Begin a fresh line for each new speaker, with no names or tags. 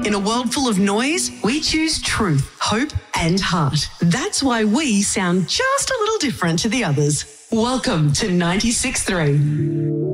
In a world full of noise, we choose truth, hope, and heart. That's why we sound just a little different to the others. Welcome to 96.3.